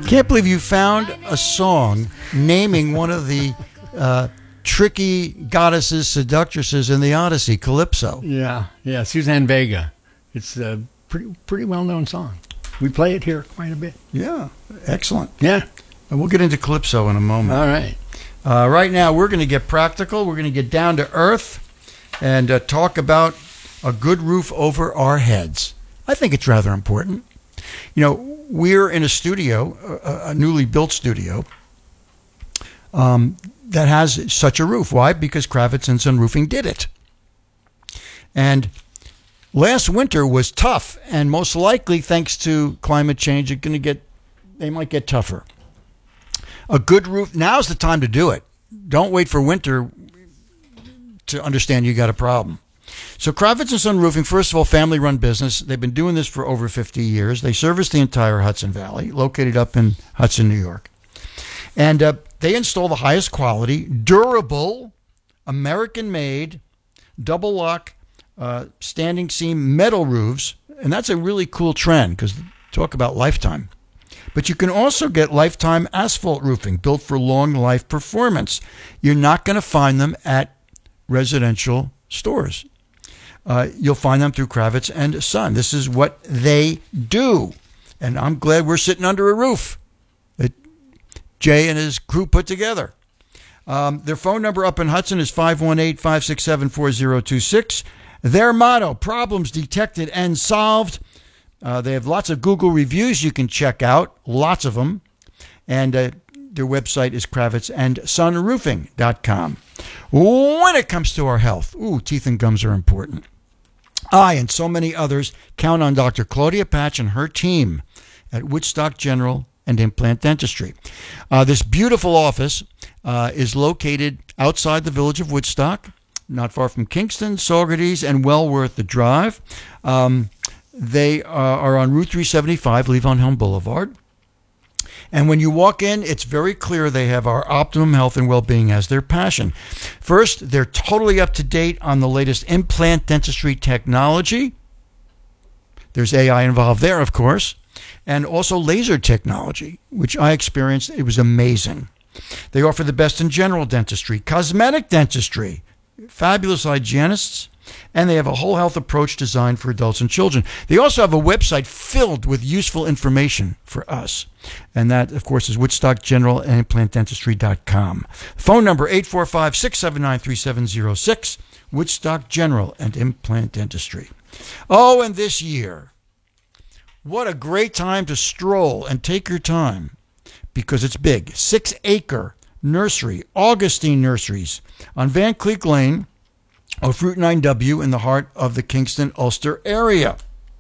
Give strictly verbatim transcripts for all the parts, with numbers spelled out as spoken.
Can't believe you found a song naming one of the uh, tricky goddesses, seductresses in the Odyssey, Calypso. Yeah, yeah, Suzanne Vega. It's a pretty pretty well-known song. We play it here quite a bit. Yeah, excellent. Yeah. And we'll get into Calypso in a moment. All right. Uh, right now, we're going to get practical. We're going to get down to earth and uh, talk about a good roof over our heads. I think it's rather important. You know, we're in a studio, a, a newly built studio, um, that has such a roof. Why? Because Kravitz and Son Roofing did it. And last winter was tough, and most likely, thanks to climate change, it's going to get, they might get tougher. A good roof, now's the time to do it. Don't wait for winter to understand you got a problem. So Kravitz and Son Roofing, first of all, family-run business. They've been doing this for over fifty years. They service the entire Hudson Valley, located up in Hudson, New York. And uh, they install the highest quality, durable, American-made, double-lock, uh, standing seam metal roofs. And that's a really cool trend because talk about lifetime. But you can also get lifetime asphalt roofing built for long life performance. You're not going to find them at residential stores. Uh, you'll find them through Kravitz and Son. This is what they do. And I'm glad we're sitting under a roof that Jay and his crew put together. Um, their phone number up in Hudson is five one eight, five six seven, four zero two six. Their motto, problems detected and solved. Uh, they have lots of Google reviews you can check out, lots of them. And uh, their website is kravitz and son roofing dot com. When it comes to our health, ooh, teeth and gums are important. I and so many others count on Doctor Claudia Patch and her team at Woodstock General and Implant Dentistry. Uh, this beautiful office uh, is located outside the village of Woodstock, not far from Kingston, Saugerties, and well worth the drive. Um, They uh, are on Route three seventy-five, Levon Helm Boulevard. And when you walk in, it's very clear they have our optimum health and well-being as their passion. First, they're totally up to date on the latest implant dentistry technology. There's A I involved there, of course. And also laser technology, which I experienced. It was amazing. They offer the best in general dentistry, cosmetic dentistry, fabulous hygienists, and they have a whole health approach designed for adults and children. They also have a website filled with useful information for us. And that, of course, is woodstock general and implant dentistry dot com. Phone number eight four five, six seven nine, three seven zero six, Woodstock General and Implant Dentistry. Oh, and this year, what a great time to stroll and take your time because it's big. Six-acre nursery, Augustine Nurseries on Van Cleek Lane, off Route nine W in the heart of the Kingston-Ulster area.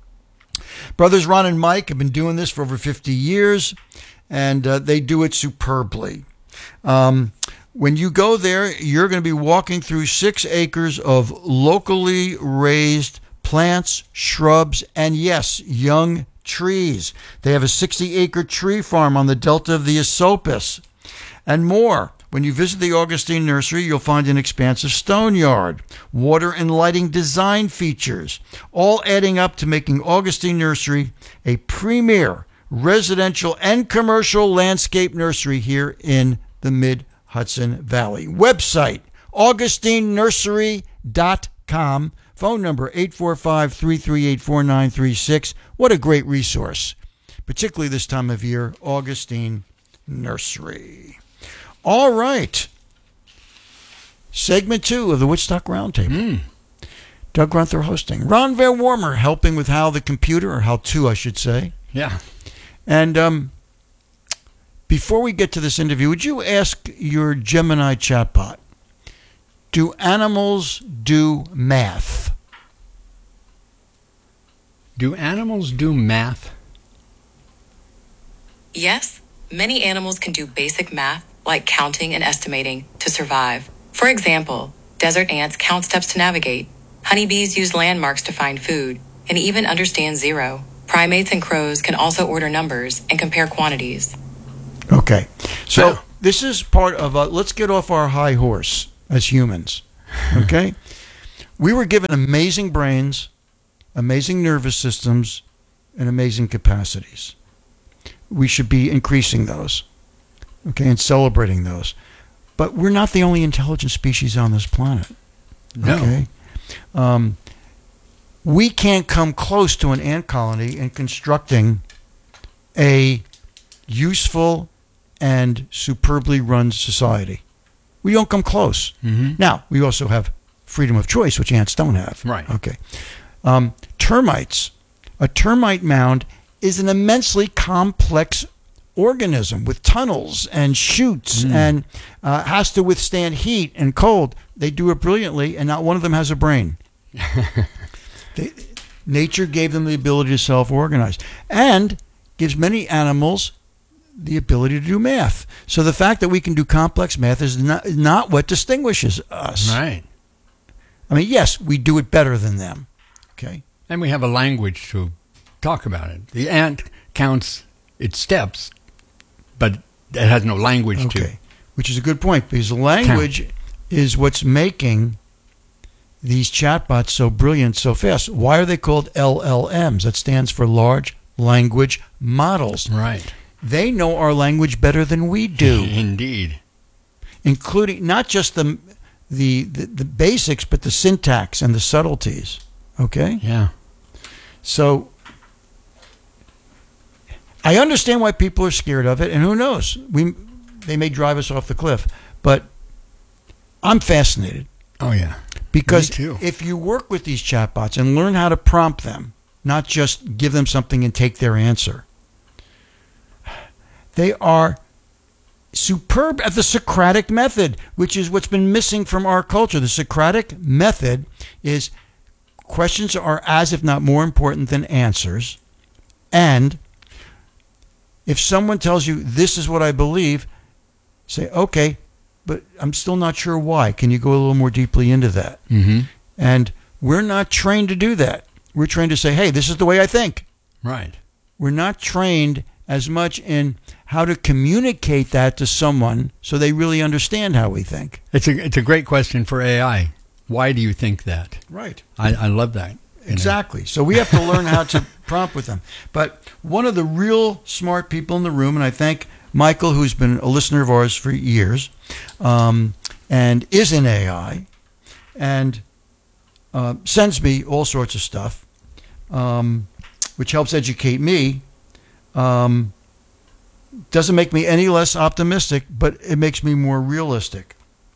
Brothers Ron and Mike have been doing this for over fifty years, and uh, they do it superbly. Um, when you go there, you're going to be walking through six acres of locally raised plants, shrubs, and yes, young trees. They have a sixty-acre tree farm on the delta of the Esopus, and more. When you visit the Augustine Nursery, you'll find an expansive stone yard, water and lighting design features, all adding up to making Augustine Nursery a premier residential and commercial landscape nursery here in the Mid-Hudson Valley. Website, augustine nursery dot com. Phone number, eight four five, three three eight, four nine three six. What a great resource, particularly this time of year, Augustine Nursery. All right. Segment two of the Woodstock Roundtable. Mm. Doug Grunther hosting. Ron Van Warmer helping with how the computer, or how to, I should say. Yeah. And um, before we get to this interview, would you ask your Gemini chatbot, do animals do math? Do animals do math? Yes. Many animals can do basic math, like counting and estimating, to survive. For example, desert ants count steps to navigate. Honeybees use landmarks to find food, and even understand zero. Primates and crows can also order numbers and compare quantities. Okay. So Yeah. this is part of a, let's get off our high horse as humans. Okay? We were given amazing brains, amazing nervous systems, and amazing capacities. we should be increasing those, okay, and celebrating those. But we're not the only intelligent species on this planet. No. Okay? Um, we can't come close to an ant colony in constructing a useful and superbly run society. We don't come close. Mm-hmm. Now, we also have freedom of choice, which ants don't have. Right. Okay. Um, termites. A termite mound is an immensely complex organism with tunnels and chutes Mm. and uh, has to withstand heat and cold. They do it brilliantly, and not one of them has a brain. they, nature gave them the ability to self-organize and gives many animals the ability to do math. So the fact that we can do complex math is not, not what distinguishes us. Right. I mean, yes, we do it better than them. Okay. And we have a language to talk about it. The ant counts its steps, but it has no language to. Okay. Which is a good point, because the language count. is what's making these chatbots so brilliant so fast. Why are they called L L Ms? That stands for Large Language Models. Right. They know our language better than we do. Indeed. Including not just the, the the the basics, but the syntax and the subtleties. Okay? Yeah. So I understand why people are scared of it, and who knows? We they may drive us off the cliff, but I'm fascinated. Oh yeah. Because Me too. if you work with these chatbots and learn how to prompt them, not just give them something and take their answer, they are superb at the Socratic method, which is what's been missing from our culture. The Socratic method is questions are as if not more important than answers. And if someone tells you, this is what I believe, say, okay, but I'm still not sure why. Can you go a little more deeply into that? Mm-hmm. And we're not trained to do that. We're trained to say, hey, this is the way I think. Right. We're not trained as much in how to communicate that to someone so they really understand how we think. It's a it's a great question for A I. Why do you think that? Right. I, I love that. Exactly. So we have to learn how to prompt with them. But one of the real smart people in the room, and I thank Michael, who's been a listener of ours for years, um, and is in A I, and uh, sends me all sorts of stuff, um, which helps educate me. Um, doesn't make me any less optimistic, but it makes me more realistic.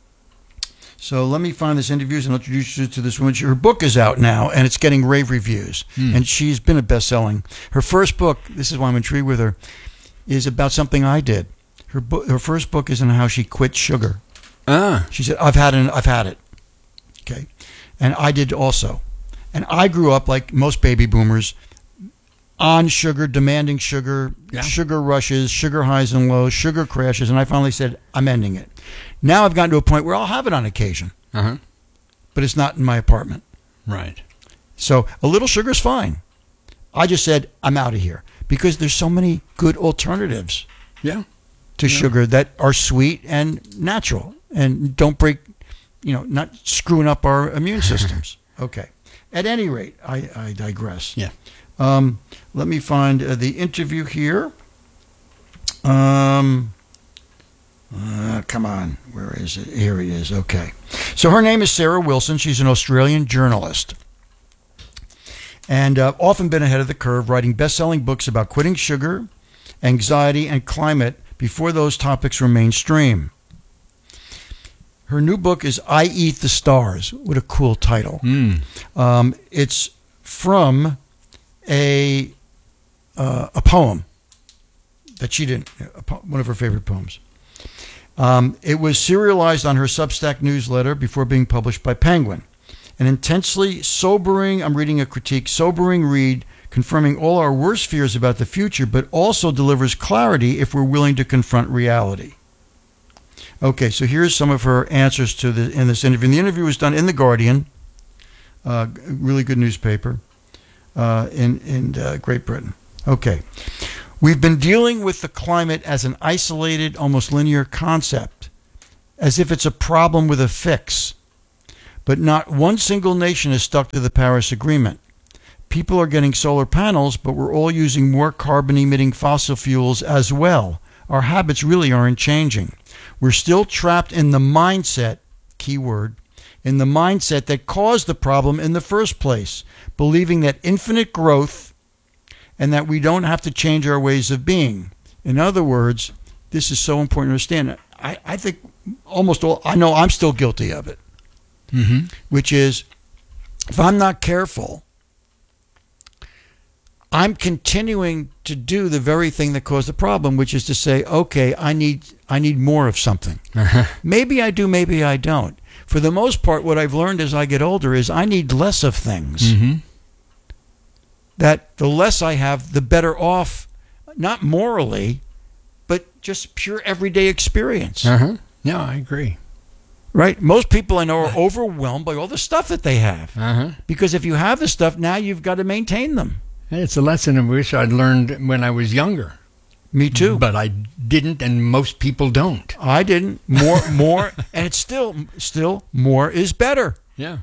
So let me find this interview and I'll introduce you to this woman. Her book is out now, and it's getting rave reviews. Mm. And she's been a best-selling. Her first book, this is why I'm intrigued with her, is about something I did. Her book, her first book is on how she quit sugar. Ah. She said, "I've had an, I've had it." Okay, and I did also. And I grew up like most baby boomers, on sugar, demanding sugar, yeah. sugar rushes, sugar highs and lows, sugar crashes, and I finally said, I'm ending it. Now I've gotten to a point where I'll have it on occasion, uh-huh. but it's not in my apartment. Right. So a little sugar is fine. I just said, I'm out of here, because there's so many good alternatives yeah. to yeah. sugar that are sweet and natural and don't break, you know, not screwing up our immune systems. Okay. At any rate, I, I digress. Yeah. Um, let me find uh, the interview here. Um, uh, come on, where is it? Here it is. Okay. So her name is Sarah Wilson. She's an Australian journalist, and uh, often been ahead of the curve, writing best-selling books about quitting sugar, anxiety, and climate before those topics were mainstream. Her new book is I Eat the Stars. What a cool title. Mm. Um, it's from a uh, a poem that she didn't, a po- one of her favorite poems. Um, it was serialized on her Substack newsletter before being published by Penguin. An intensely sobering, I'm reading a critique, sobering read, confirming all our worst fears about the future, but also delivers clarity if we're willing to confront reality. Okay, so here's some of her answers to the in this interview. And the interview was done in The Guardian, uh, really good newspaper. Uh, in in uh, Great Britain. Okay. We've been dealing with the climate as an isolated, almost linear concept, as if it's a problem with a fix. But not one single nation is stuck to the Paris Agreement. people are getting solar panels, but we're all using more carbon-emitting fossil fuels as well. Our habits really aren't changing. We're still trapped in the mindset, key word, in the mindset that caused the problem in the first place, believing that infinite growth and that we don't have to change our ways of being. In other words, this is so important to understand. I, I think almost all, I know I'm still guilty of it, Mm-hmm. which is if I'm not careful, I'm continuing to do the very thing that caused the problem, which is to say, okay, I need I need more of something. Uh-huh. Maybe I do, maybe I don't. For the most part, what I've learned as I get older is I need less of things. Mm-hmm. That the less I have, the better off, not morally, but just pure everyday experience. Uh-huh. Yeah, I agree. Right? Most people I know are overwhelmed by all the stuff that they have. Uh-huh. Because if you have the stuff, now you've got to maintain them. It's a lesson I wish I'd learned when I was younger. Me too. But I didn't, and most people don't. I didn't. More, more, and it's still, still more is better. Yeah.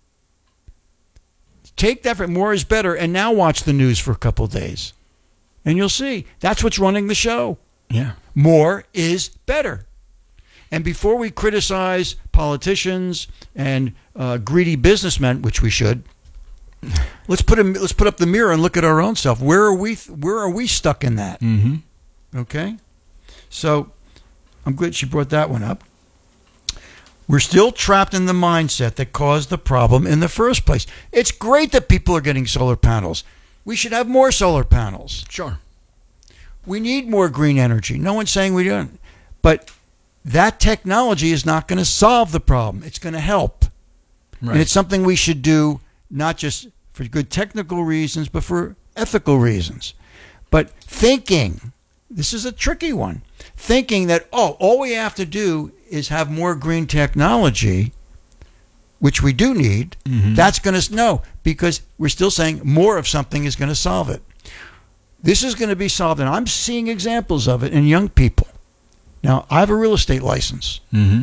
Take that for more is better, and now watch the news for a couple of days, and you'll see that's what's running the show. Yeah. More is better. And before we criticize politicians and uh, greedy businessmen, which we should, let's put a, let's put up the mirror and look at our own self. Where are we? Where are we stuck in that? Mm-hmm. Okay, so I'm glad she brought that one up. We're still trapped in the mindset that caused the problem in the first place. It's great that people are getting solar panels. We should have more solar panels. Sure. We need more green energy. No one's saying we don't. But that technology is not going to solve the problem. It's going to help. Right. And it's something we should do not just for good technical reasons, but for ethical reasons. But thinking, this is a tricky one, thinking that, oh, all we have to do is have more green technology, which we do need, Mm-hmm. that's going to, no, because we're still saying more of something is going to solve it. This is going to be solved, and I'm seeing examples of it in young people. Now, I have a real estate license. Mm-hmm.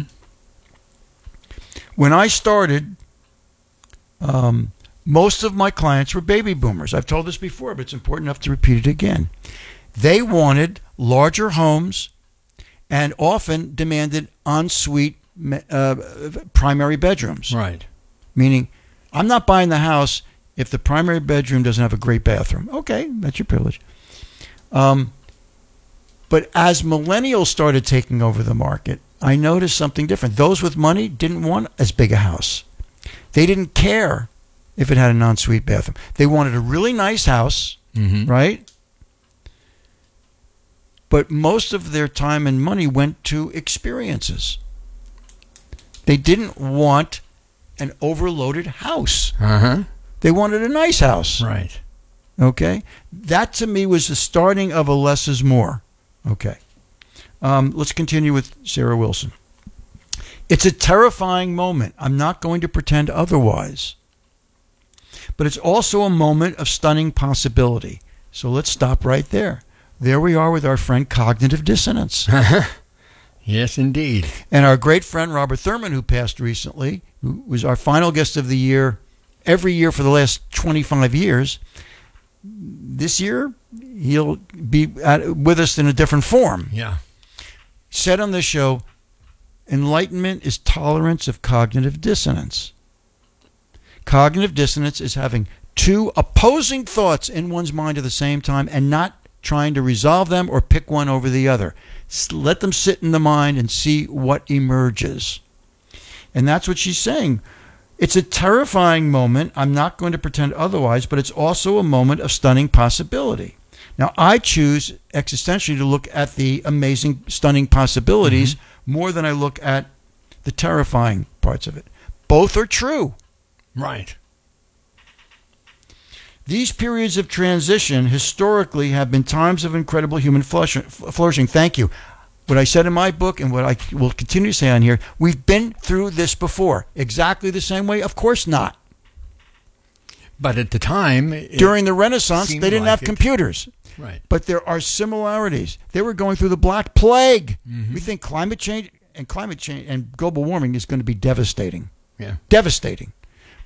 When I started, um, most of my clients were baby boomers. I've told this before, but it's important enough to repeat it again. They wanted larger homes and often demanded ensuite uh, primary bedrooms. Right. Meaning, I'm not buying the house if the primary bedroom doesn't have a great bathroom. Okay, that's your privilege. Um, but as millennials started taking over the market, I noticed something different. Those with money didn't want as big a house. They didn't care if it had an ensuite bathroom. They wanted a really nice house, Mm-hmm. right? But most of their time and money went to experiences. They didn't want an overloaded house. Uh-huh. They wanted a nice house. Right. Okay? That to me was the starting of a less is more. Okay. Um, let's continue with Sarah Wilson. It's a terrifying moment. I'm not going to pretend otherwise. But it's also a moment of stunning possibility. So let's stop right there. There we are with our friend cognitive dissonance. Yes, indeed. And our great friend Robert Thurman, who passed recently, who was our final guest of the year every year for the last twenty-five years. This year, he'll be at, with us in a different form. Yeah. Said on this show, enlightenment is tolerance of cognitive dissonance. Cognitive dissonance is having two opposing thoughts in one's mind at the same time and not trying to resolve them or pick one over the other. Let them sit in the mind and see what emerges. And that's what she's saying. It's a terrifying moment. I'm not going to pretend otherwise, but it's also a moment of stunning possibility. Now, I choose existentially to look at the amazing, stunning possibilities mm-hmm. more than I look at the terrifying parts of it. Both are true. Right. These periods of transition historically have been times of incredible human flourishing. Thank you. What I said in my book and what I will continue to say on here, we've been through this before. Exactly the same way? Of course not. But at the time... During the Renaissance, they didn't like have it. computers. Right. But there are similarities. They were going through the Black Plague. Mm-hmm. We think climate change and climate change and global warming is going to be devastating. Yeah. Devastating.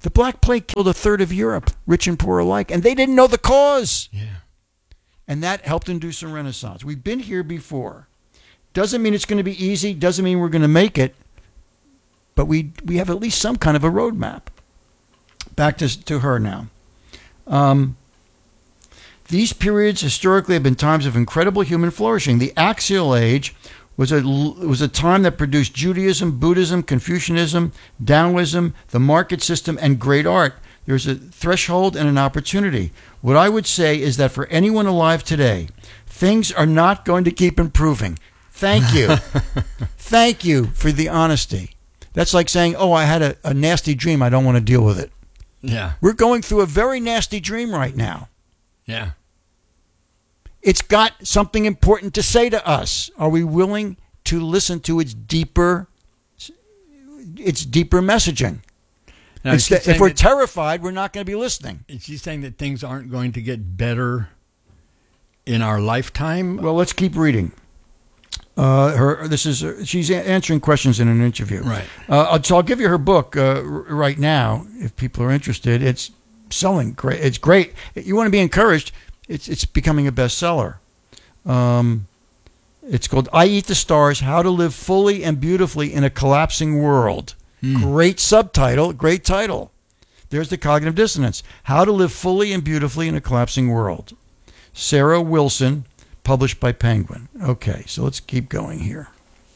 The Black Plague killed a third of Europe, rich and poor alike, and they didn't know the cause. Yeah. And that helped induce a renaissance. We've been here before. Doesn't mean it's going to be easy. Doesn't mean we're going to make it. But we we have at least some kind of a roadmap. Back to, to her now. Um, these periods historically have been times of incredible human flourishing. The Axial Age was a, was a time that produced Judaism, Buddhism, Confucianism, Taoism, the market system, and great art. There's a threshold and an opportunity. What I would say is that for anyone alive today, things are not going to keep improving. Thank you. Thank you for the honesty. That's like saying, oh, I had a, a nasty dream. I don't want to deal with it. Yeah. We're going through a very nasty dream right now. Yeah. It's got something important to say to us. Are we willing to listen to its deeper, its deeper messaging? Now, Instead, if we're terrified, we're not going to be listening. Is she saying that things aren't going to get better in our lifetime? Well, let's keep reading. Uh, her, this is she's answering questions in an interview. Right. Uh, so I'll give you her book uh, right now if people are interested. It's selling great. It's great. You want to be encouraged. It's it's becoming a bestseller. Um, it's called "I Eat the Stars: How to Live Fully and Beautifully in a Collapsing World." Mm. Great subtitle. Great title. There's the cognitive dissonance. How to live fully and beautifully in a collapsing world. Sarah Wilson, published by Penguin. Okay, so let's keep going here.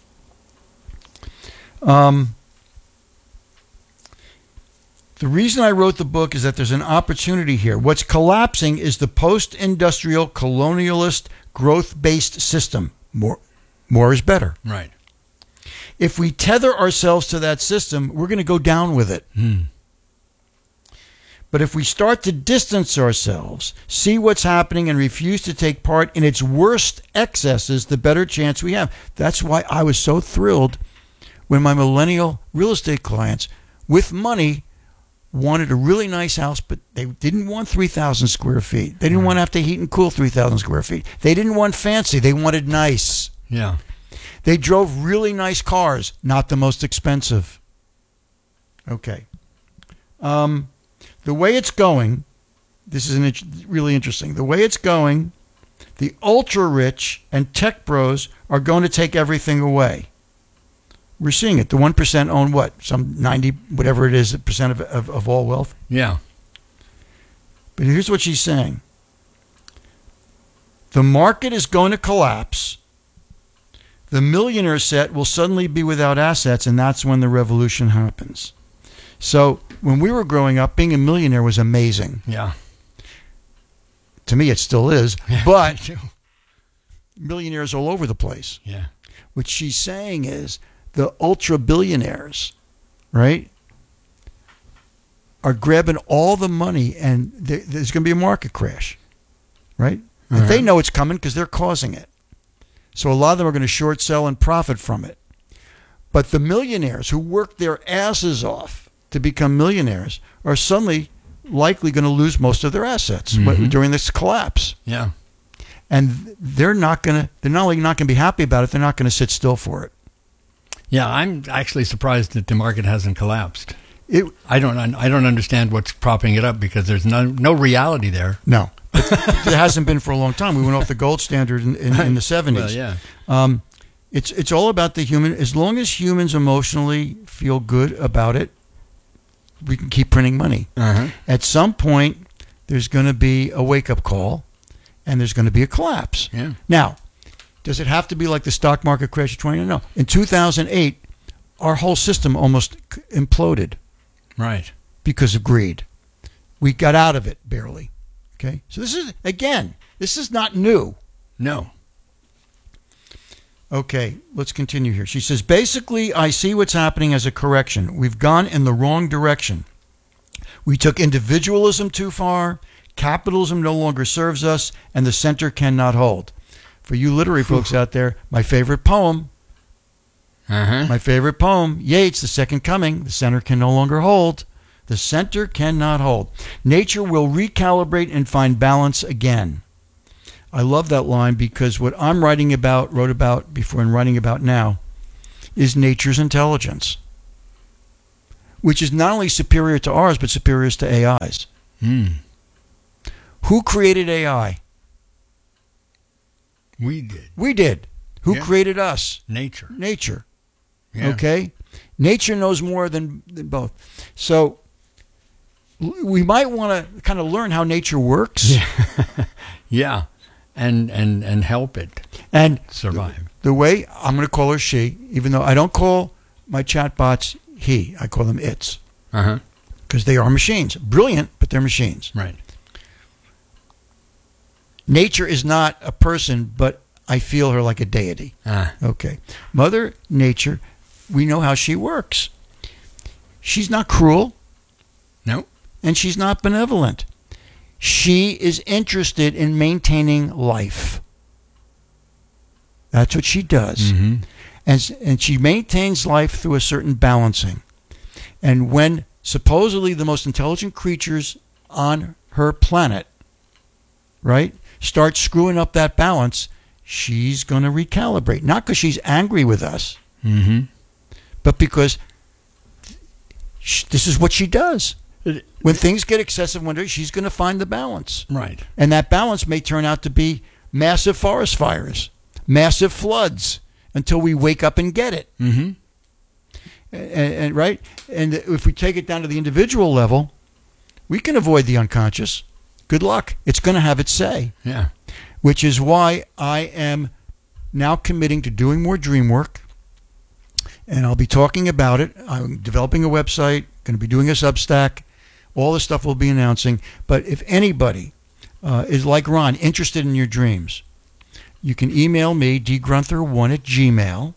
Um, the reason I wrote the book is that there's an opportunity here. What's collapsing is the post-industrial, colonialist, growth-based system. More, more is better. Right. If we tether ourselves to that system, we're going to go down with it. Hmm. But if we start to distance ourselves, see what's happening, and refuse to take part in its worst excesses, the better chance we have. That's why I was so thrilled when my millennial real estate clients with money wanted a really nice house, but they didn't want three thousand square feet. They didn't want to have to heat and cool three thousand square feet. They didn't want fancy. They wanted nice. Yeah. They drove really nice cars, not the most expensive. Okay. Um... The way it's going, this is an, really interesting. The way it's going, the ultra-rich and tech bros are going to take everything away. We're seeing it. The one percent own what? Some ninety, whatever it is, percent of, of, of all wealth? Yeah. But here's what she's saying. The market is going to collapse. The millionaire set will suddenly be without assets, and that's when the revolution happens. So when we were growing up, being a millionaire was amazing. Yeah. To me, it still is. Yeah, but millionaires all over the place. Yeah. What she's saying is the ultra billionaires, right, are grabbing all the money, and there's going to be a market crash, right? Uh-huh. And they know it's coming because they're causing it. So a lot of them are going to short sell and profit from it. But the millionaires who worked their asses off to become millionaires are suddenly likely going to lose most of their assets mm-hmm. during this collapse. Yeah. And they're not going to, they're not only not going to be happy about it, they're not going to sit still for it. Yeah, I'm actually surprised that the market hasn't collapsed. It, I don't I don't understand what's propping it up because there's no no reality there. No. It, it hasn't been for a long time. We went off the gold standard in, in, in the seventies. Well, yeah. Um, it's, it's all about the human. As long as humans emotionally feel good about it, we can keep printing money. Uh-huh. At some point, there's going to be a wake-up call, and there's going to be a collapse. Yeah. Now, does it have to be like the stock market crash of twenty? No. In two thousand eight, our whole system almost imploded. Right. Because of greed. We got out of it barely. Okay? So this is, again, this is not new. No. Okay, let's continue here. She says, basically, I see what's happening as a correction. We've gone in the wrong direction. We took individualism too far. Capitalism no longer serves us, and the center cannot hold. For you literary folks out there, my favorite poem, uh-huh. my favorite poem, Yeats, The Second Coming, the center can no longer hold. The center cannot hold. Nature will recalibrate and find balance again. I love that line because what I'm writing about, wrote about before and writing about now, is nature's intelligence. which is not only superior to ours, but superior to A I's. Mm. Who created A I? We did. We did. Who Yeah. created us? Nature. Nature. Yeah. Okay? Nature knows more than, than both. So l- we might want to kind of learn how nature works. Yeah. Yeah. And, and, and help it And survive. the way, I'm going to call her she, even though I don't call my chatbots he. I call them its. Uh-huh. Because they are machines. Brilliant, but they're machines. Right. Nature is not a person, but I feel her like a deity. Ah. Okay. Mother Nature, we know how she works. She's not cruel, No. and she's not benevolent. She is interested in maintaining life. That's what she does. Mm-hmm. And, s- and she maintains life through a certain balancing. And when supposedly the most intelligent creatures on her planet, right, start screwing up that balance, she's going to recalibrate. Not because she's angry with us, Mm-hmm. but because sh- this is what she does. When things get excessive, when she's going to find the balance. Right. And that balance may turn out to be massive forest fires, massive floods, until we wake up and get it. Mm-hmm. And, and right, and if we take it down to the individual level, we can avoid the unconscious. Good luck. It's going to have its say, Yeah. which is why I am now committing to doing more dream work. And I'll be talking about it. I'm developing a website, going to be doing a Substack. All this stuff we'll be announcing. But if anybody uh, is like Ron, interested in your dreams, you can email me, d grunther one at gmail.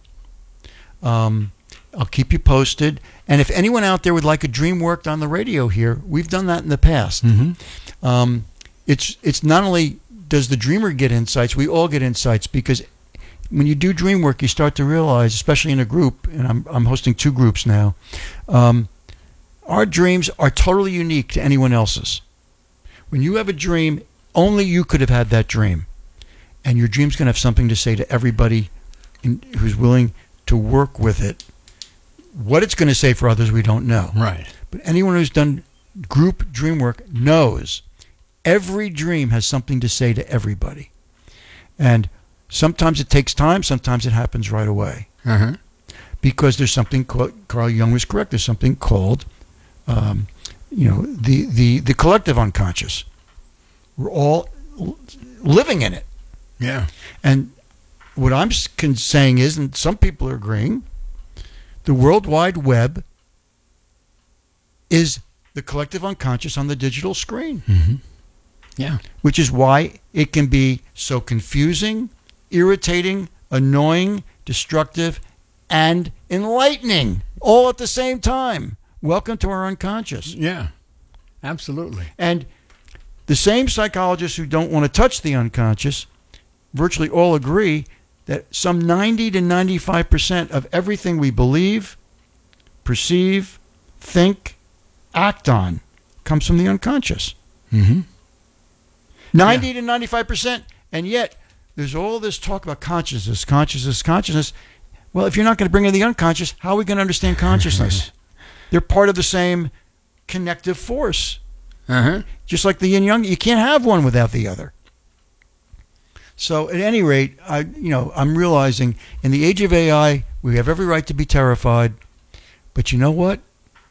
Um, I'll keep you posted. And if anyone out there would like a dream worked on the radio here, we've done that in the past. Mm-hmm. Um, it's it's not only does the dreamer get insights, we all get insights, because when you do dream work, you start to realize, especially in a group, and I'm I'm hosting two groups now, um, our dreams are totally unique to anyone else's. When you have a dream, only you could have had that dream, and your dream's going to have something to say to everybody in, who's willing to work with it. What it's going to say for others, we don't know. Right. But anyone who's done group dream work knows every dream has something to say to everybody. And sometimes it takes time, sometimes it happens right away. Uh-huh. Because there's something called, Carl Jung was correct, there's something called, um, you know, the, the, the collective unconscious. We're all l- living in it. Yeah. And what I'm s- con- saying is, and some people are agreeing, the World Wide Web is the collective unconscious on the digital screen, Mm-hmm. Yeah. which is why it can be so confusing, irritating, annoying, destructive, and enlightening all at the same time. Welcome to our unconscious. Yeah. Absolutely. And the same psychologists who don't want to touch the unconscious virtually all agree that some ninety to ninety-five percent of everything we believe, perceive, think, act on comes from the unconscious. Mm-hmm. ninety to ninety-five percent. And yet, there's all this talk about consciousness, consciousness, consciousness. Well, if you're not going to bring in the unconscious, how are we going to understand consciousness? They're part of the same connective force. Uh-huh. Just like the yin yang, you can't have one without the other. So at any rate, I you know, I'm realizing in the age of A I, we have every right to be terrified. But you know what?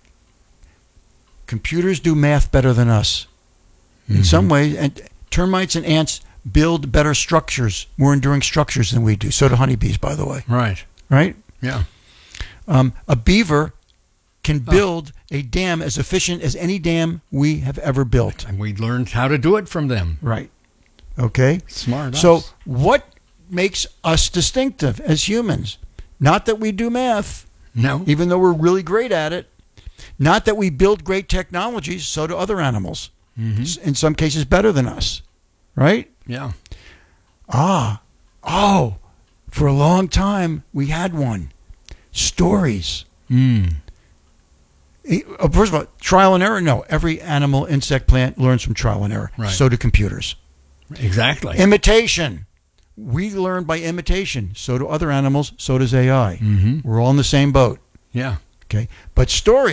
Computers do math better than us. In Mhm. some ways, and termites and ants build better structures, more enduring structures than we do. So do honeybees, by the way. Right. Right? Yeah. Um, a beaver can build a dam as efficient as any dam we have ever built. And we learned how to do it from them. Right. Okay? Smart. So us. what makes us distinctive as humans? Not that we do math, No. even though we're really great at it. Not that we build great technologies, so do other animals. Mm-hmm. S- In some cases better than us. Right? Yeah. Ah. Oh. For a long time, we had one. Stories. Mm. Eh, uh, First of all, trial and error? No. Every animal, insect, plant learns from trial and error. Right. So do computers. Exactly. Imitation. We learn by imitation. So do other animals. So does A I. Mm-hmm. We're all in the same boat. Yeah. Okay. But stories.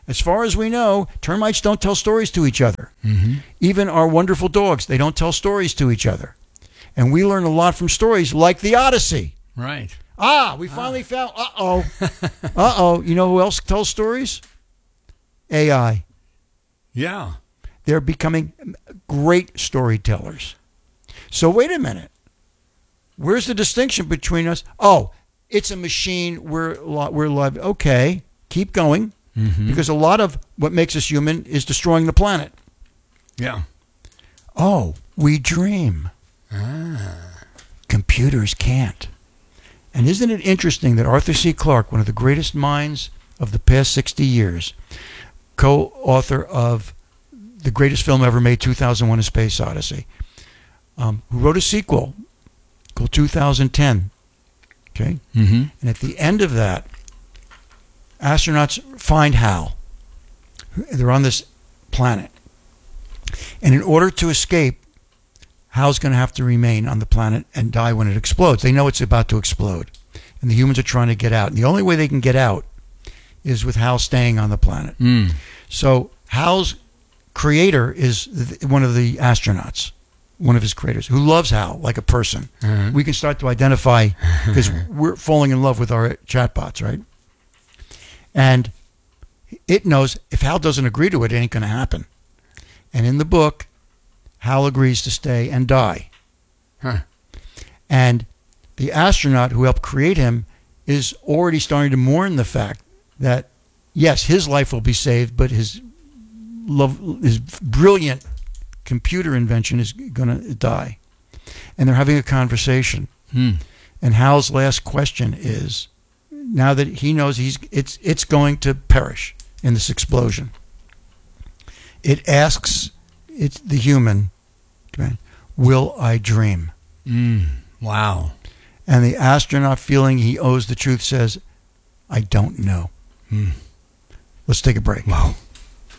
As far as we know, termites don't tell stories to each other. Mm-hmm. Even our wonderful dogs, they don't tell stories to each other. And we learn a lot from stories like the Odyssey. Right. Ah, we finally ah. found, uh-oh. Uh-oh. You know who else tells stories? A I. Yeah. They're becoming great storytellers. So wait a minute. Where's the distinction between us? Oh, it's a machine. We're we're live. Okay, keep going, mm-hmm. because a lot of what makes us human is destroying the planet. Yeah. Oh, we dream. Ah. Computers can't. And isn't it interesting that Arthur C. Clarke, one of the greatest minds of the past sixty years, co-author of the greatest film ever made, two thousand one: A Space Odyssey, um, who wrote a sequel called two thousand ten. Okay? Mm-hmm. And at the end of that, astronauts find Hal. They're on this planet. And in order to escape, Hal's going to have to remain on the planet and die when it explodes. They know it's about to explode. And the humans are trying to get out. And the only way they can get out is with Hal staying on the planet. Mm. So Hal's creator is th- one of the astronauts, one of his creators, who loves Hal like a person. Uh-huh. We can start to identify, because we're falling in love with our chatbots, right? And it knows if Hal doesn't agree to it, it ain't going to happen. And in the book, Hal agrees to stay and die. Huh. And the astronaut who helped create him is already starting to mourn the fact that, yes, his life will be saved, but his love, his brilliant computer invention is going to die. And they're having a conversation. Hmm. And Hal's last question is, now that he knows he's it's it's going to perish in this explosion, it asks it's the human, will I dream? Mm. Wow. And the astronaut, feeling he owes the truth, says, I don't know. Hmm. Let's take a break. Wow.